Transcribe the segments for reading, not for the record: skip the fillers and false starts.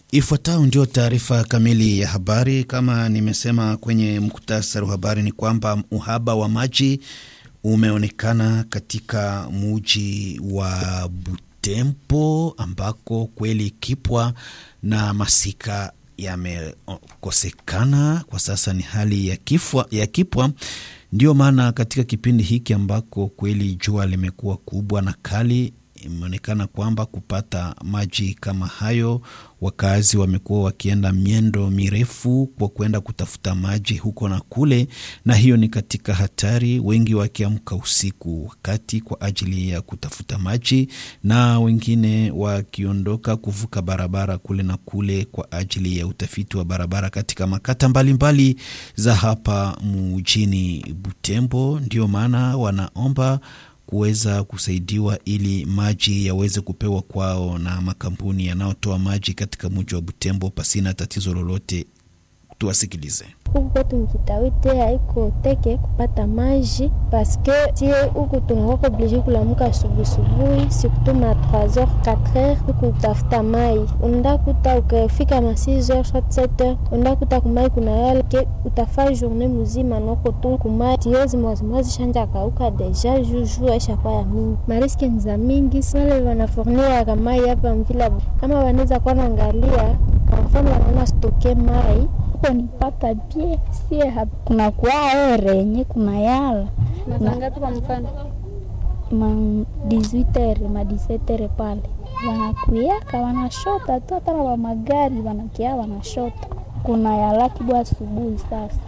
Ifuatayo ndio taarifa kamili ya habari. Kama nimesema kwenye muktasari wa habari ni kwamba uhaba wa maji umeonekana katika mji wa Butembo ambako kweli Kipwa na Masika yamekosekana. Kwa sasa ni hali ya Kipwa. Ndio maana katika kipindi hiki ambako kweli jua limekuwa kubwa na kali, imeonekana kwamba kupata maji kama hayo, wakazi wamekuwa wakienda miendo mirefu kwa kwenda kutafuta maji huko na kule, na hiyo ni katika hatari, wengi wakiamka usiku wakati kwa ajili ya kutafuta maji, na wengine wakiondoka kuvuka barabara kule na kule kwa ajili ya utafiti wa barabara katika makata mbalimbali za hapa mjini Butembo. Ndio maana wanaomba kuweza kusaidiwa ili maji yaweze kupewa kwao na makampuni yanayotoa maji katika mji wa Butembo pasina tatizo lolote. Tuwasikilize. Huku kwetu Mkitawite haiko teke kupata maji paske tie huku tungoka oblige kulamuka asubuhi sikutuma 3h 4h huku tafuta mai. Undakuta ukifika ma 6h 7h undakuta kumai kuna yale ke utafaa journée mzima noko tu kumai tiozi mwazi shanja kauka deja juju aisha kwa ya mingi. Mariske nza mingi sale wanafornia kama mai hapa mvila kama wanaweza kuwa naangalia kwa mfano wanaona stoke mai kwa nipata pie sie kuna kwa renye kuna yala ngapi kwa mfano ma 18h ma 17h pale wanakuya kawana shota tu hata na magari wanakia wana shota kuna yala kibwa asubuhi sasa.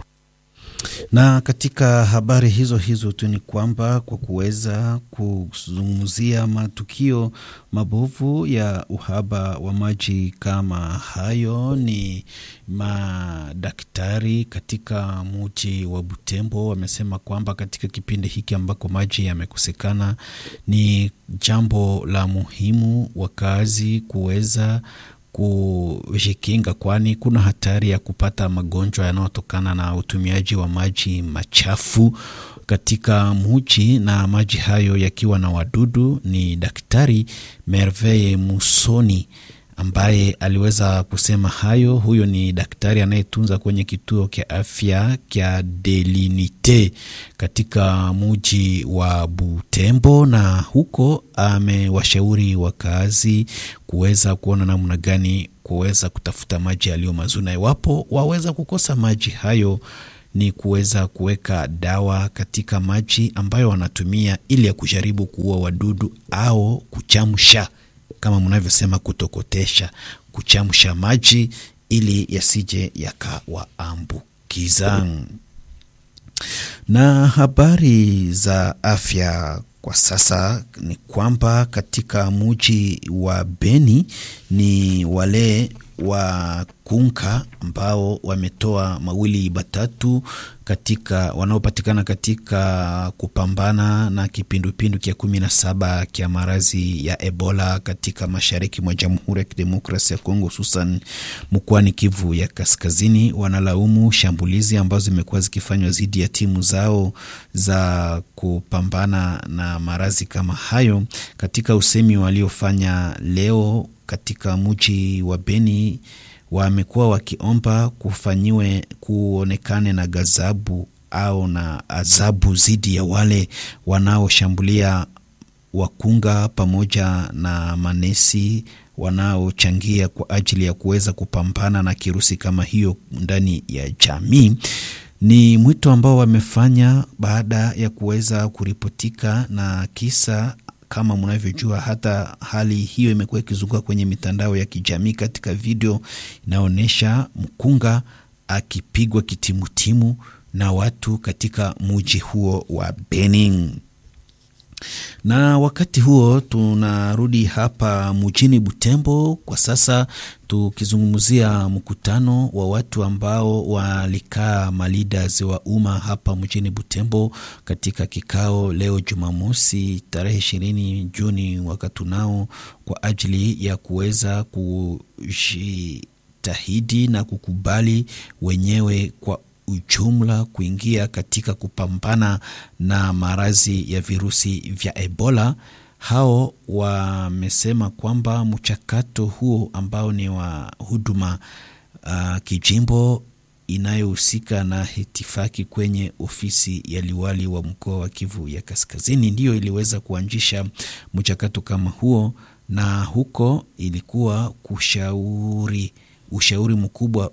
Na katika habari hizo tu ni kwamba kwa kuweza kuzungumzia matukio mabovu ya uhaba wa maji kama hayo, ni madaktari katika mji wa Butembo wamesema kwamba katika kipindi hiki ambako maji yamekosekana ni jambo la muhimu wakazi kuweza kujikinga, kwani kuna hatari ya kupata magonjwa yanayotokana na utumiaji wa maji machafu katika mji, na maji hayo yakiwa na wadudu. Ni Daktari Merveille Musoni ambaye aliweza kusema hayo. Huyo ni daktari anayetunza kwenye kituo kia afya kia Delinite katika mji wa Butembo, na huko amewashauri wakazi kuweza kuona namna gani kuweza kutafuta maji yaliyo mazuri, na iwapo waweza kukosa maji hayo ni kuweza kuweka dawa katika maji ambayo wanatumia ili ya kujaribu kuua wadudu au kuchamsha, kama mnavyosema kutokotesha, kuchamsha maji ili yasije yakawaambukiza. Na habari za afya kwa sasa ni kwamba katika mji wa Beni ni wale wa Kunka ambao wametoa mawili batatu katika wanaopatikana katika kupambana na kipindupindu kia 17 kia marazi ya Ebola katika mashariki mwa Jamhuri ya Kidemokrasia ya Kongo, hususan mkoani Kivu ya Kaskazini. Wanalaumu shambulizi ambazo zimekuwa zikifanywa dhidi ya timu zao za kupambana na marazi kama hayo. Katika usemi waliofanya leo katika mji wa Beni, wamekuwa wakiomba kufanyiwe kuonekane na gazabu au na adhabu zidi ya wale wanaoshambulia wakunga pamoja na manesi wanaochangia kwa ajili ya kuweza kupambana na kirusi kama hiyo ndani ya jamii. Ni mwito ambao wamefanya baada ya kuweza kuripotika na kisa. Kama mnavyojua, hata hali hiyo imekuwa ikizunguka kwenye mitandao ya kijamii. Katika video inaonyesha mkunga akipigwa kitimutimu na watu katika mji huo wa Benin. Na wakati huo tunarudi hapa mjini Butembo kwa sasa, tukizungumzia mkutano wa watu ambao walikaa maleaders wa umma hapa mjini Butembo katika kikao leo Jumamosi tarehe 20 Juni wakati nao, kwa ajili ya kuweza kujitahidi na kukubali wenyewe kwa ujumla kuingia katika kupambana na maradhi ya virusi vya Ebola. hao wamesema kwamba mchakato huo ambao ni wa huduma kijimbo inayohusika na hitifaki kwenye ofisi ya liwali wa mkoa wa Kivu ya Kaskazini ndiyo iliweza kuanzisha mchakato kama huo, na huko ilikuwa ushauri mkubwa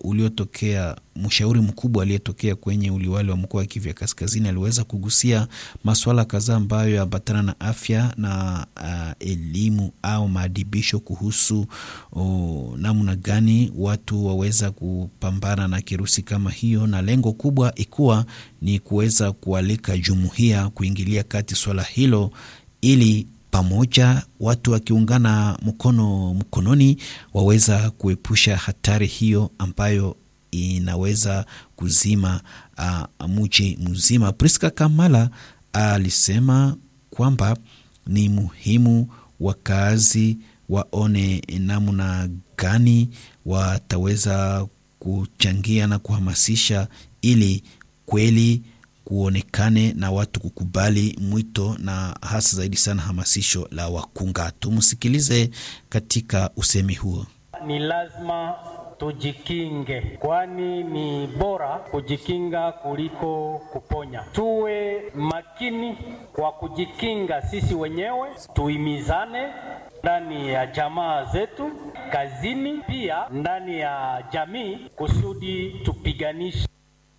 aliyetokea kwenye uliwali wa mkoa wa Kivu ya Kaskazini aliweza kugusia masuala kadhaa ambayo yaambatana na afya na elimu au maadibisho kuhusu namna gani watu waweza kupambana na kirusi kama hiyo, na lengo kubwa ikuwa ni kuweza kualika jumuiya kuingilia kati swala hilo ili pamoja watu wakiungana mkononi waweza kuepusha hatari hiyo ambayo inaweza kuzima mji mzima. Priska Kamala alisema kwamba ni muhimu wakazi waone namna gani wataweza kuchangia na kuhamasisha ili kweli kuonekane na watu kukubali mwito na hasa zaidi sana hamasisho la wakunga. Tumusikilize katika usemi huo. Ni lazima tujikinge, kwani ni bora kujikinga kuliko kuponya. Tuwe makini kwa kujikinga sisi wenyewe, tuhimizane ndani ya jamaa zetu, kazini, pia ndani ya jamii kusudi tupiganishe.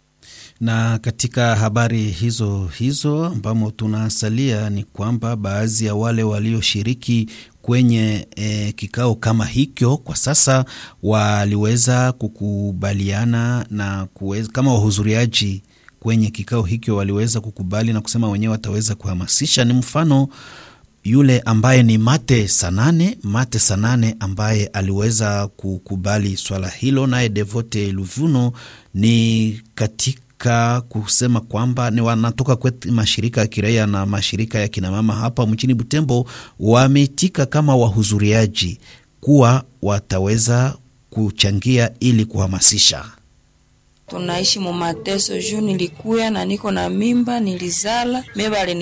Na katika habari hizo ambamo tunasalia ni kwamba baadhi ya wale walioshiriki kwenye kikao kama hicho kwa sasa waliweza kukubaliana na kama wahudhuriaji kwenye kikao hicho waliweza kukubali na kusema wenyewe wataweza kuhamasisha. Ni mfano yule ambaye ni Mate Sanane ambaye aliweza kukubali swala hilo, naye Devote Luvuno ni katika kusema kwamba ni wanatoka kwetu mashirika ya kiraia na mashirika ya kinamama hapa mjini Butembo wameitika kama wahudhuriaji kuwa wataweza kuchangia ili kuhamasisha. Tunaishi mu mateso juu nilikuya na niko na mimba nilizala mebale.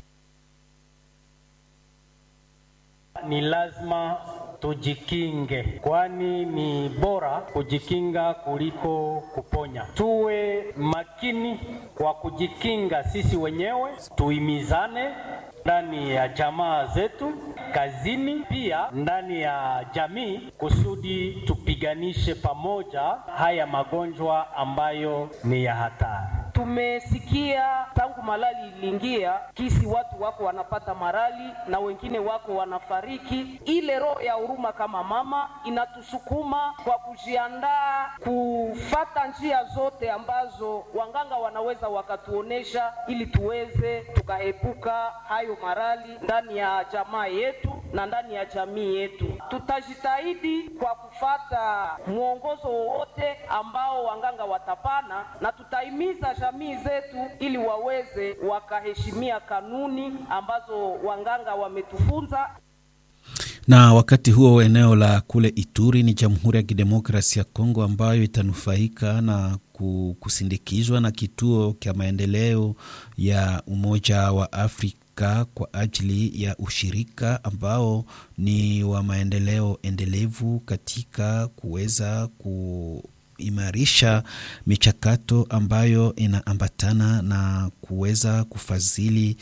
Ni lazima tujikinge, kwani ni bora kujikinga kuliko kuponya. Tuwe makini kwa kujikinga sisi wenyewe, tuhimizane ndani ya jamaa zetu, kazini, pia ndani ya jamii kusudi tupiganishe pamoja haya magonjwa ambayo ni ya hatari. Tumesikia tangu malali iliingia kisi watu wako wanapata marali na wengine wako wanafariki. Ile roho ya huruma kama mama inatusukuma kwa kujiandaa kufata njia zote ambazo wanganga wanaweza wakatuonesha ili tuweze tukaepuka hayo marali ndani ya jamaa yetu na ndani ya jamii yetu. Tutajitahidi kwa kufata mwongozo wote ambao wanganga watapana, na tutahimiza jamii zetu ili waweze wakaheshimia kanuni ambazo wanganga wametufunza. Na wakati huo eneo la kule Ituri ni Jamhuri ya Kidemokrasia ya Kongo ambayo itanufaika na kusindikizwa na kituo cha maendeleo ya Umoja wa Afrika kwa ajili ya ushirika ambao ni wa maendeleo endelevu katika kuweza kuimarisha michakato ambayo inaambatana na kuweza kufadhili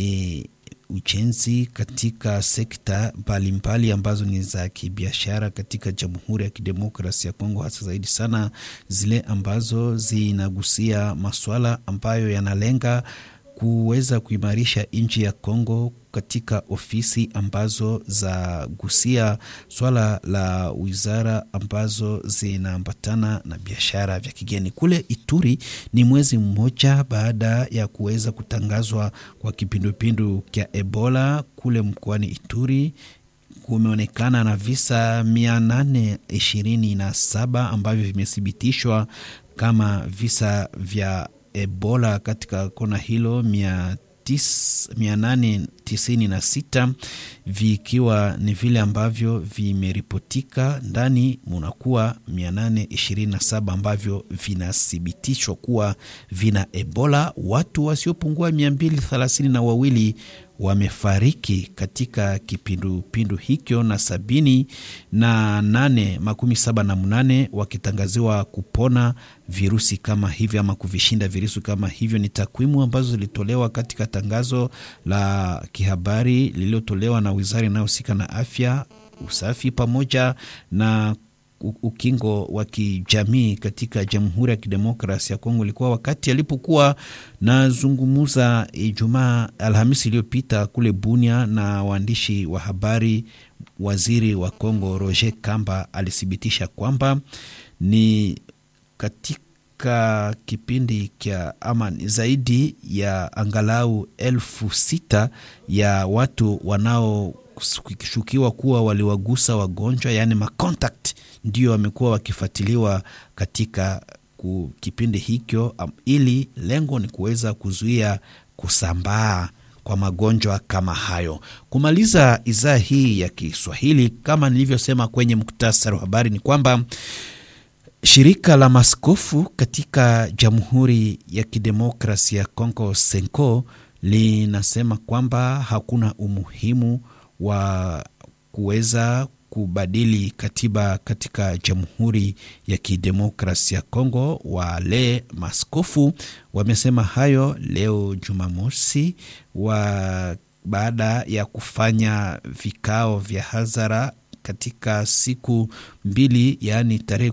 ujenzi katika sekta mbalimbali ambazo ni za kibiashara katika Jamhuri ya Kidemokrasia ya Kongo, hasa zaidi sana zile ambazo zinagusia masuala ambayo yanalenga kuweza kuimarisha nchi ya Kongo katika ofisi ambazo za gusia swala la wizara ambazo zinaambatana na biashara vya kigeni. Kule Ituri ni mwezi mmoja baada ya kuweza kutangazwa kwa kipindupindu cha Ebola kule mkoani Ituri, kumeonekana na visa 827 ambavyo vimethibitishwa kama visa vya Ebola katika kona hilo, 896 vikiwa ni vile ambavyo vimeripotika. Ndani munakuwa 827 ambavyo vinathibitishwa kuwa vina Ebola. Watu wasiopungua 232 wamefariki katika kipindupindu hicho na 78 wakitangaziwa kupona virusi kama hivyo ama kuvishinda virusi kama hivyo. Ni takwimu ambazo zilitolewa katika tangazo la kihabari lililotolewa na wizara inayohusika na afya, usafi pamoja na ukingo wa kijamii katika Jamhuri ya Kidemokrasia ya Kongo. Ilikuwa wakati alipokuwa nazungumuza Alhamisi iliyopita kule Bunia na waandishi wa habari. Waziri wa Kongo Roger Kamba alithibitisha kwamba ni katika kipindi kia ama zaidi ya angalau 6,000 ya watu wanaoshukiwa kuwa waliwagusa wagonjwa, yani macontact, ndio wamekuwa wakifuatiliwa katika kipindi hicho, ili lengo ni kuweza kuzuia kusambaa kwa magonjwa kama hayo. Kumaliza idhaa hii ya Kiswahili, kama nilivyosema kwenye muktasari wa habari, ni kwamba shirika la maaskofu katika Jamhuri ya Kidemokrasia ya Kongo Senko linasema kwamba hakuna umuhimu wa kuweza kubadili katiba katika Jamhuri ya Kidemokrasia ya Kongo. Wale maaskofu wamesema hayo leo Jumamosi baada ya kufanya vikao vya hadhara katika siku 2, yani tarehe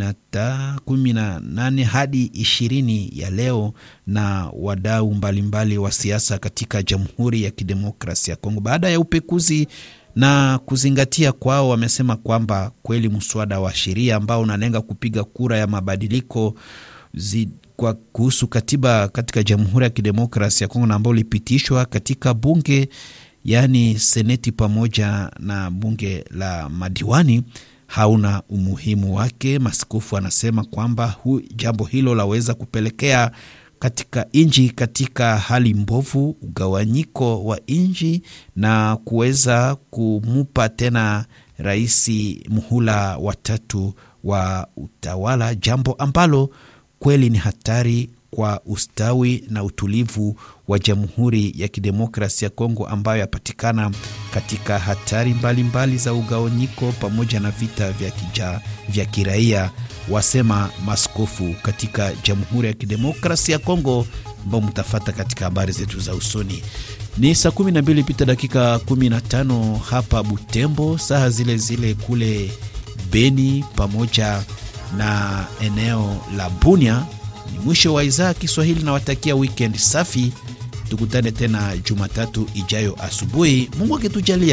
18 hadi 20 ya leo na wadau mbalimbali wa siasa katika Jamhuri ya Kidemokrasia ya Kongo. Baada ya upekuzi na kuzingatia kwao, wamesema kwamba kweli mswada wa sheria ambao unalenga kupiga kura ya mabadiliko kwa kuhusu katiba katika Jamhuri ya Kidemokrasia ya Kongo na ambao ulipitishwa katika bunge, yani seneti pamoja na bunge la madiwani, hauna umuhimu wake. Maaskofu anasema kwamba jambo hilo laweza kupelekea katika inji katika hali mbovu, ugawanyiko wa inji na kuweza kumupa tena raisi muhula watatu wa utawala, jambo ambalo kweli ni hatari kwa ustawi na utulivu wa Jamhuri ya Kidemokrasia ya Kongo, ambayo yapatikana katika hatari mbalimbali za ugawanyiko pamoja na vita vya kiraia, wasema maaskofu katika Jamhuri ya Kidemokrasia ya Kongo, ambao mtafata katika habari zetu za usoni. Ni saa 12 pita dakika 15 hapa Butembo, saa zile kule Beni pamoja na eneo la Bunia. Ni mwisho wa idhaa Kiswahili, na watakia weekend safi. Tukutane tena Jumatatu ijayo asubuhi, Mungu akitujalia.